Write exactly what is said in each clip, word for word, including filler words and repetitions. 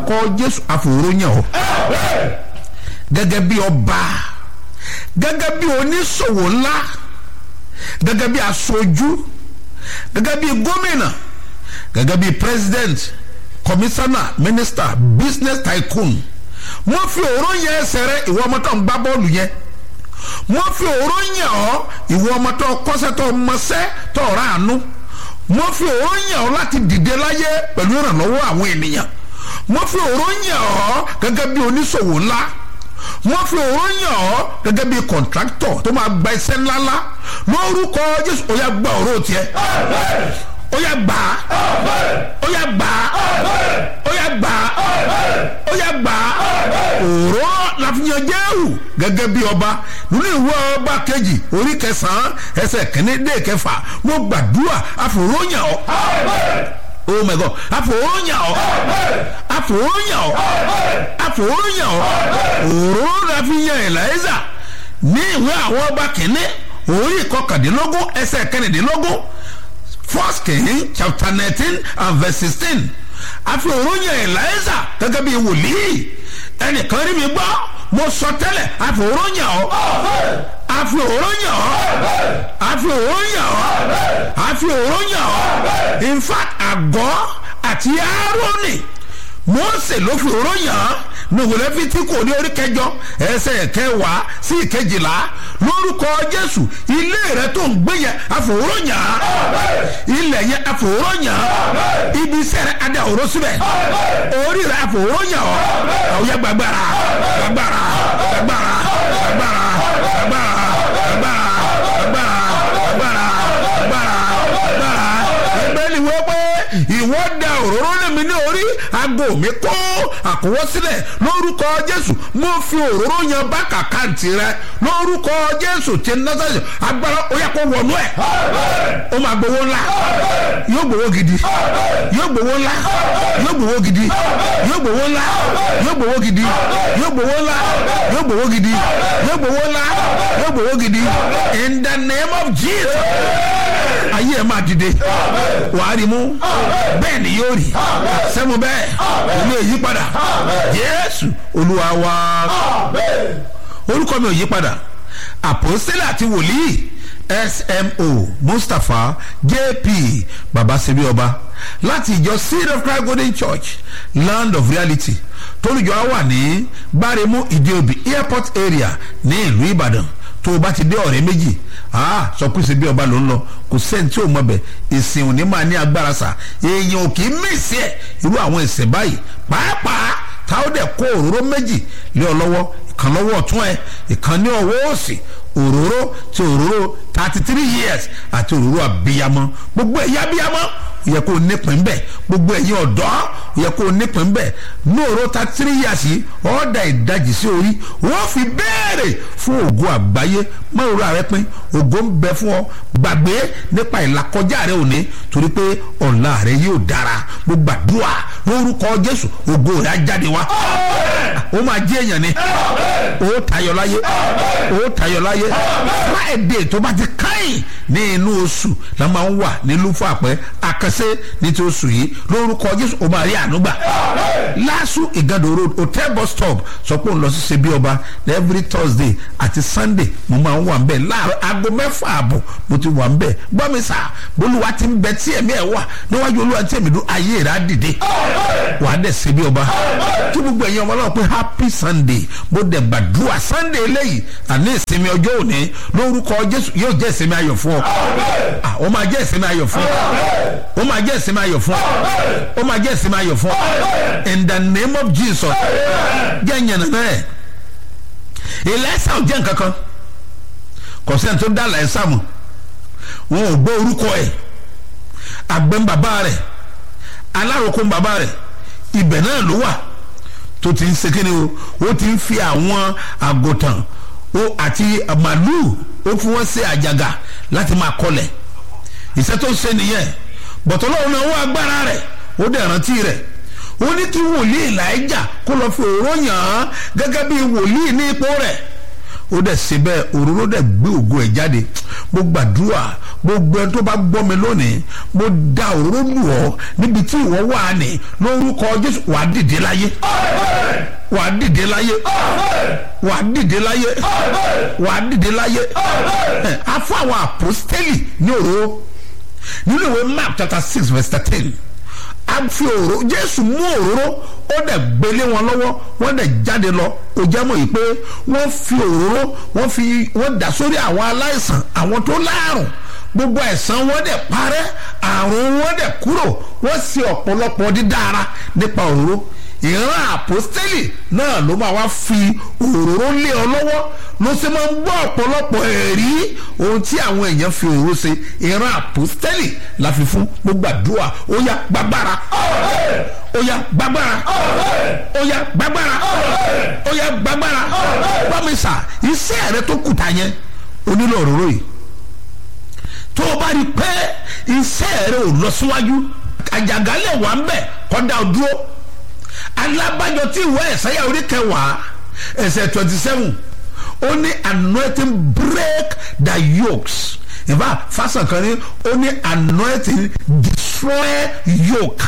lórúkọ Jésù àfòróyàn ọ́ gẹ́gẹ́ bí ọba, gẹ́gẹ́ bí oníṣòwò ńlá, gẹ́gẹ́ bí aṣojú, gẹ́gẹ́ bí gómìnà, gẹ́gẹ́ bí president, commissioner, minister, business tycoon. Mo fi òró yẹn ẹsẹ̀ rẹ ìwọ ọmọ tó ń gbá bọ́ọ̀lù yẹn. Mo fi òró yẹn ọ́ ìwọ ọmọ tó kọ́ṣẹ́ tó mọṣẹ́ tó ráàánú. Mo fi òró yẹn ọ́ láti dìde láyé pẹ̀lú ìrànlọ́wọ́ àwọn ènìyàn. Mo fi òró yẹn ọ́ gẹ́gẹ́ bí oníṣòwò ńlá. Mo fi òró yẹn ọ́ gẹ́gẹ́ bí kọ̀ǹtráktọ̀ tó máa gba iṣẹ́ ńláńlá lórúkọ Jésù. Ó yá gba òró tiẹ̀. Ó yá gbà á. Ó yá gbà á. Ó yá gbà á. Ó yá gbà á. Òró la fi yan Jéhù gẹ́gẹ́ bí ọba nínú ìwé ọba kejì orí kẹsàn-án ẹsẹ̀ kìíní dé kẹfà. Mo gbàdúrà àfòróyàn ọ́. Oh my God, àfòróyàn ọ́. Àfòróyàn ọ́. Àfòróyàn ọ́. Òró la fi yan Èlíásà ní ìwé àwọn ọba kìíní orí kọkàndínlógún ẹsẹ̀ kẹrìndínlógún. First King chapter nineteen and verse sixteen. Àfi òróyàn Èlíásà gẹ́gẹ́ bí wòlíì. Ẹnìkan rí mi gbọ́, mo sọ tẹ́lẹ̀ àfi òróyàn ọ́. Àfi òróyàn ọ́. Àfi òróyàn ọ́. Àfi òróyàn ọ́. In fact, àgọ́ àti Áárónì Mósè ló fi òróyàn ní Léfítíkù ní orí kẹjọ ẹsẹ̀ kẹwàá sí ìkejìlá. Lórúkọ Jésù ilé rẹ tó ń gbé yẹn àfòróyàn, ilẹ̀ yẹn àfòróyàn, ibi iṣẹ́ rẹ adé òró síbẹ̀, orí rẹ àfòróyàn ọ́. Àwọn yẹn gbàgbára gbàgbára gbàgbára gbàgbára gbàgbára gbàgbára gbàgbára gbàgbára gbàgbára. Ẹgbẹ́ ni wọ́n pé ìwọ da òróró lé mi ní orí, aago mi kó àkúwọ́ sílẹ̀ lórúkọ Jésù. Mo fi òróró yan bá kàkáǹtì rẹ lórúkọ Jésù ti Násárẹ́tì. Agbára ó yẹ kó wọnú ẹ̀. Ó máa gbowó ńlá, yóò gbowó gidi, yóò gbowó ńlá, yóò gbowó gidi, yóò gbowó ńlá, yóò gbowó gidi, yóò gbowó ńlá, yóò gbowó gidi, yóò gbowó ńlá, yóò gbowó gidi. In the name of Jesus. Ayé ẹ̀ máa dìde, wàá rí mú, bẹ́ẹ̀ ni yóò rí, sẹ́mu bẹ́ẹ̀, olú èyí padà, Jésù Olúwa wa. Orúkọ mi ò yí padà, àpòstélì àti wòlíì S M O Mustapha J P Babasebi Ọba láti ìjọ Seed of Christ Golden Church Land of Reality tólùjọ wà ní Gbáremú Ìdíòbí Airport area ní ìlú Ìbàdàn. Tó o bá ti dé ọ̀rẹ́ méjì sọ pé Ṣebí Ọba ló ń lọ, kò sẹ́ni tí ò mọ̀ bẹ̀. Ìsìn òní máa ní agbára sà, èèyàn ò kì í mèsì ẹ̀ irú àwọn ìsìn báyìí. Pàápàá táwọn dẹ̀ kó òróró méjì lé ọ lọ́wọ́, ìkan lọ́wọ́ ọ̀tún ẹ̀, ìkan ní ọwọ́ òsì. Òróró ti òróró thirty three years àti òróró àbíyamọ. Gbogbo ẹ̀yà àbíyamọ yẹ kó nípìn bẹ́ẹ̀, gbogbo ẹ̀yin ọ̀dọ́ yẹ kó nípìn bẹ́ẹ̀. Ní òróró thirty three years yìí ọ̀ọ́dà ìdajì sí orí, wọ́n fi béèrè fún ògo àgbáyé. Mọ́ òróró ààrẹ pín, ògo ń bẹ fún ọ. Gbàgbé nípa ìlàkọjá rẹ òní torí pé ọ̀la rẹ yóò dára. Mo gbàdúrà lórúkọ Jésù ògo rẹ á jáde wá. Ó máa jẹ́ èèyàn ni, ó tayọ láyé, ó tayọ láyé. Friday tó bá ti káyìn ní inú oṣù la máa ń wà nílùú fún àpẹ àkànṣe ní ti oṣù yìí lórúkọ Jésù. Ó máa rí ànúgbà. Lásù Ìgàdò road hotel bus stop sọ pé òun lọ sí Ṣebí Ọba every Thursday àti Sunday mo máa ń wà nbẹ láàárọ̀ aago mẹ́fà àbọ̀ mo ti wà nbẹ. Gbọ́ mi sà, bólúwa ti ń bẹ tí ẹ̀mí ẹ̀ wà níwájú Olúwa tí ẹ̀mí dún ayé rẹ̀ á dìde. Wà á dẹ̀ Ṣebí Ọba. Kí gbogbo ẹ̀yin ọmọ náà pé happy Sunday. Mo dẹ̀ gbàdúrà Sunday eléyìí àní ìsinmi ọjọ́ òní lórúkọ Jésù yóò jẹ́ ìsinmi ayọ̀ fún ọ. Ó máa jẹ́ ìsinmi ayọ̀ fún ọ. Ó máa jẹ́ ìsinmi ayọ̀ fún ọ. Ó máa jẹ́ ìsinmi ayọ̀ fún ọ. In the name of Jesus. Jẹ́ ìyànnà náà. Èlíásà ò jẹ́ nǹkan kan. Kò sẹ́ni tó dá Èlíásà mọ̀. Wọn ò gbọ́ orúkọ ẹ̀. Àgbẹ̀ bàbá rẹ̀, alárokò bàbá rẹ̀, ibẹ̀ náà ló wà tó ti ń ṣe kíni o. Ó ti ń fi àwọn àgùntàn àti màlúù ó fún wọn ṣe àjàgà láti máa kọlẹ̀. Iṣẹ́ tó ṣe nìyẹn. Bọ̀tọ̀ Ọlọ́run náà wọ́n agbára rẹ̀, ó dẹ̀ rántí rẹ̀. Ó ní kí wòlíì Èlíjà kó lọ fi òróró yàn án gẹ́gẹ́ bí wòlíì ní ipò rẹ̀. ó dẹ̀ ṣe bẹ́ẹ̀ òróró dẹ̀ gbé ògo ẹ̀ jáde. Mo gbàdúrà gbogbo ẹni tó bá gbọ́ mi lónìí, mo da òróró lù ọ́ níbi tí ìwọ wà ní lórúkọ Jésù. Wà á dìde láyé, wà á dìde láyé, wà á dìde láyé, wà á dìde láyé. A fún àwọn àpọ́stélì ní òróró nínú ìwé Mark chapter six verse thirteen. A fi òróró, Jésù mú òróró ó dẹ̀ gbélé wọn lọ́wọ́, wọ́n dẹ̀ jáde lọ. Ó jẹ́ mọ̀ yìí pé wọ́n fi òróró wọ́n fi wọ́n dà sórí àwọn aláìsàn, àwọn tó láàrùn, gbogbo àìsàn wọn dẹ̀ parẹ́, àrùn wọn dẹ̀ kúrò, wọ́n sì ọ̀pọ̀lọpọ̀ dídára nípa òróró. Ìran àpọ́stélì náà ló máa wá fi òróró lé ọ lọ́wọ́, ló sì máa ń gbọ́ ọ̀pọ̀lọpọ̀ ẹ̀rí ohun tí àwọn èèyàn fi òróró ṣe. Ìran àpọ́stélì la fi fún. Gbogbo àdúrà ó yá gbàgbára, ó yá gbàgbára, ó yá gbàgbára, ó yá gbàgbára. Bámisà iṣẹ́ rẹ tó kùtà yẹn o nílò òróró yìí. Tó o bá rí pé iṣẹ́ rẹ ò lọ síwájú, àjàgálẹ̀ wà ń bẹ̀ kọ́ dá o dúró. Alábàjọ tí ìwé Ẹ̀sáyà orí kẹwàá ẹsẹ̀ twenty seven ó ní anointing break the yokes. Ìbá fásán kan ní ó ní anointing destroy yoke.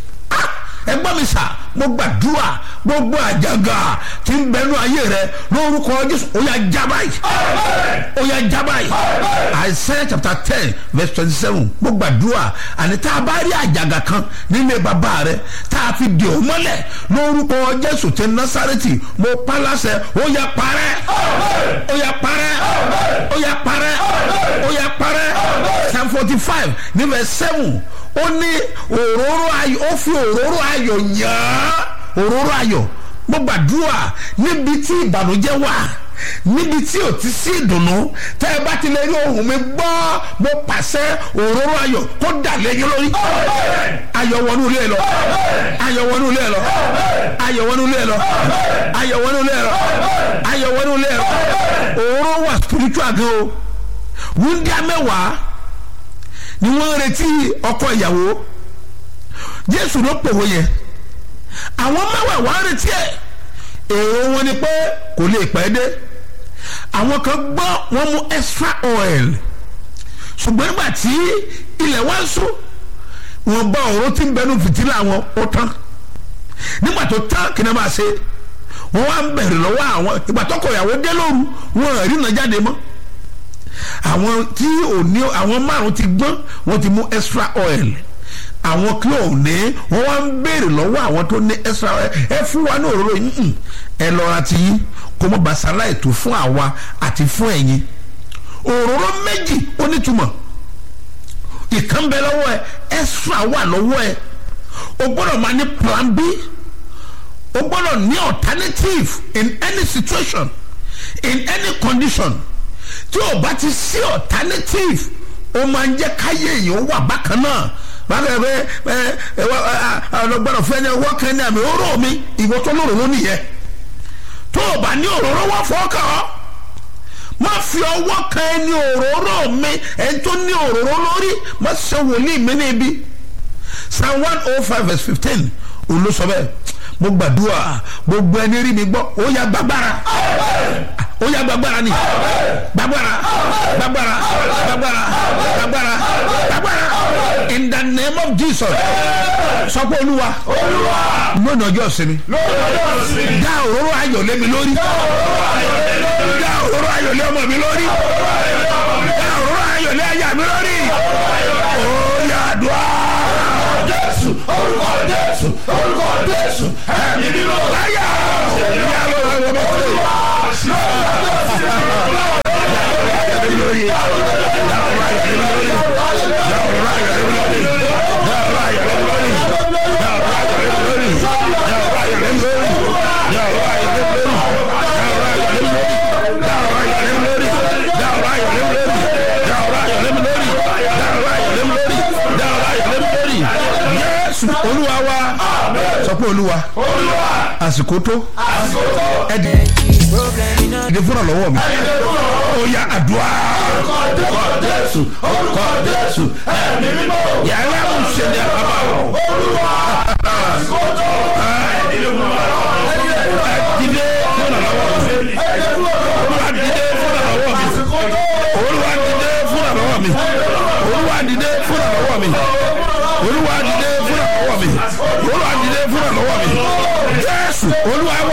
Ẹ gbọ́ mi sà, mo gbàdúrà gbogbo àjàgà tí ń bẹnu ayé rẹ lórúkọ Jésù ó yá já báyìí, ó yá já báyìí. Isaiah chapter ten verse twenty seven mo gbàdúrà àní tá a bá rí àjàgà kan nílé bàbá rẹ tá a fi dè ó mọ́lẹ̀ lórúkọ Jésù ti Násárẹ́tì, mo pa láṣẹ ó yá parẹ́, ó yá parẹ́, ó yá parẹ́, ó yá parẹ́. Psalm forty five ní verse seven ó ní òróró ayọ̀, ó fi òróró ayọ̀ yàn òróró ayọ̀. Mo gbàdúrà níbi tí ìbànújẹ́ wà, níbi tí ò ti sí ìdùnnú, tẹ́ ẹ bá ti lè rí ohùn mi gbọ́, mo pàṣẹ òróró ayọ̀ kó dà lẹ́yìn lórí. Ayọ̀ wọnú ilé lọ, ayọ̀ wọnú ilé lọ, ayọ̀ wọnú ilé lọ, ayọ̀ wọnú ilé lọ, ayọ̀ wọnú ilé lọ. Òróró wà spiritual gan o. Wúndíá mẹ́wàá ni wọ́n retí ọkọ ìyàwó. Jésù ló pòwó yẹn, àwọn mẹ́wàá wà retí ẹ̀. Èrò wọn ni pé kò lè pẹ́ dé. Àwọn kan gbọ́ wọ́n mú extra oil, ṣùgbọ́n nígbà tí ilẹ̀ wá ń sún, wọ́n bá òróró tí ń bẹnu fìtílà wọn ó tán. Nígbà tó tán kí ni máa ṣe? Wọ́n wá ń bẹ̀rẹ̀ lọ́wọ́ àwọn. Ìgbà tọkọ ìyàwó dé lóru, wọn rí iná jáde mọ́. Àwọn tí ò ní, àwọn márùn ti gbọ́n, wọ́n ti mú extra oil. Àwọn kí ò ní, wọ́n wá ń béèrè lọ́wọ́ àwọn tó ní extra oil. Ẹ fún wa ní òróró yìí, ẹ lọ́ra ti yín kó mọ́ basala ètò fún àwa àti fún ẹ̀yin. Òróró méjì ó nítumọ̀. Ìkan bẹ lọ́wọ́ ẹ, extra wà lọ́wọ́ ẹ. O gbọ́dọ̀ máa ní plan B. O gbọ́dọ̀ ní alternative in any situation, in any condition. Tí o bá ti sí alternative, o máa ń jẹ́ káyé èèyàn wà bákan náà. Bákan bẹ ẹ ẹ ọlọgbọdọ fẹ ní ọwọ́ kan ní àmì òróró mi, ìwọ tó lóróró nìyẹn. Tó o bá ní òróró wọ́n fọ́ kàn ọ́, má fi ọwọ́ kan ẹni òróró mi, ẹni tó ní òróró lórí, má ṣe wòlíì mi níbi. Psalm one oh five verse fifteen olóṣọ bẹ́ẹ̀. Mo gbàdúrà gbogbo ẹni rí mi gbọ́, ó yá gbàgbára, ó yá gbàgbára ni, gbàgbára, gbàgbára, gbàgbára, gbàgbára, gbàgbára. In the name of Jesus. Sọ pé Olúwa, lónìí ọjọ́ ìsinmi, dá òróró ayọ̀ lé mi lórí, dá òróró ayọ̀ lé ọmọ mi lórí, dá òróró ayọ̀ lé aya mi lórí. Ó yá àdúrà. Jésù, orúkọ Jésù, orúkọ Jésù, ẹ̀mí mímọ́ láyà. Ìyá ló ń bọ̀ Olúwa. Olúwa wa, sọ pé Olúwa, àsìkò tó, ẹ̀dì ìdí fúnra lọ́wọ́ mi. Ó yá àdúrà. Orúkọ Jésù, orúkọ Jésù, ẹ̀mí mímọ́. Yàrá mo ṣe ní àbá wọn. Olúwa, àsìkò tó, ẹ̀dì fúnra lọ́wọ́ mi. Ẹ̀dì fúnra lọ́wọ́ mi. Olúwa dìde. jésù olúwa wa.